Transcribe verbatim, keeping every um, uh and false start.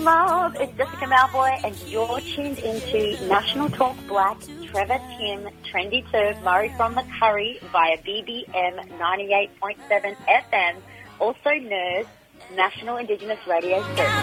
Love, it's Jessica Malboy, and you're tuned into National Talk Black, Trevor Tim, Trendy two, Murray from the Curry via B B M ninety-eight point seven F M, also N E R S, National Indigenous Radio Service.